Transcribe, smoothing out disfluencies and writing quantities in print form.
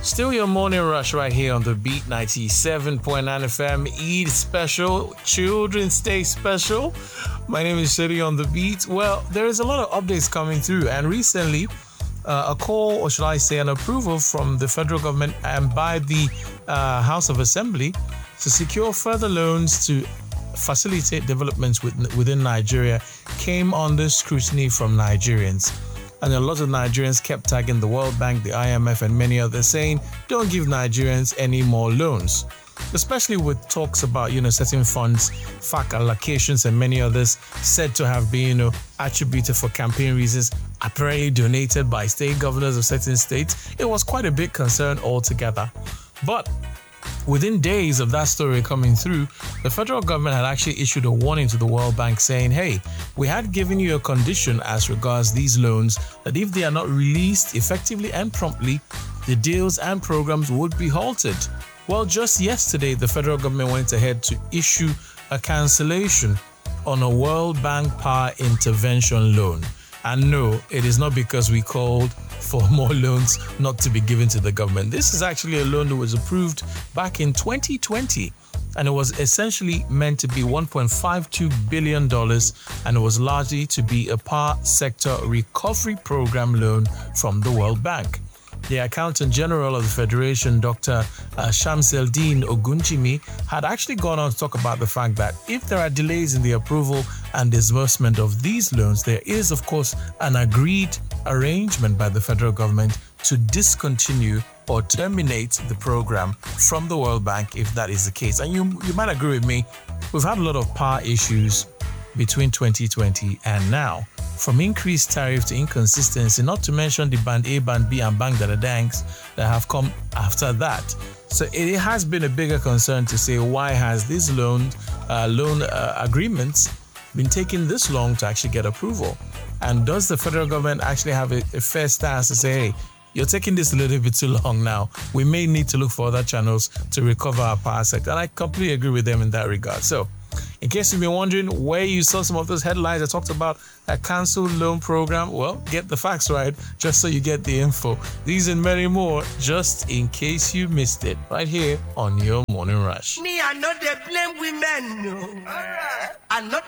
Still your morning rush right here on the Beat 97.9 FM. Eid special. Children's Day special. My name is Shady on the Beat. Well, there is a lot of updates coming through, and recently a call, or should I say an approval from the federal government and by the House of Assembly to secure further loans to facilitate developments within Nigeria came under scrutiny from Nigerians. And a lot of Nigerians kept tagging the World Bank, the IMF, and many others saying, don't give Nigerians any more loans. Especially with talks about, certain funds, FAC allocations, and many others said to have been, attributed for campaign reasons, apparently donated by state governors of certain states. It was quite a big concern altogether. But within days of that story coming through, the federal government had actually issued a warning to the World Bank saying, hey, we had given you a condition as regards these loans that if they are not released effectively and promptly, the deals and programs would be halted. Well, just yesterday, the federal government went ahead to issue a cancellation on a World Bank power intervention loan. And no, it is not because we called for more loans not to be given to the government. This is actually a loan that was approved back in 2020, and it was essentially meant to be $1.52 billion, and it was largely to be a power sector recovery program loan from the World Bank. The Accountant General of the Federation, Dr. Shamseldeen Ogunjimi, had actually gone on to talk about the fact that if there are delays in the approval and disbursement of these loans, there is, of course, an agreed arrangement by the federal government to discontinue or terminate the program from the World Bank if that is the case. And you might agree with me, we've had a lot of power issues between 2020 and now. From increased tariff to inconsistency, not to mention the Band A, Band B, and Bang Dangs that have come after that. So it has been a bigger concern to say, why has these loan agreements been taking this long to actually get approval? And does the federal government actually have a fair stance to say, hey, you're taking this a little bit too long now. We may need to look for other channels to recover our power sector. And I completely agree with them in that regard. So, in case you've been wondering where you saw some of those headlines that talked about a cancelled loan program, well, get the facts right just so you get the info. These and many more, just in case you missed it, right here on your Morning Rush. Me, I know they blame women, no. I not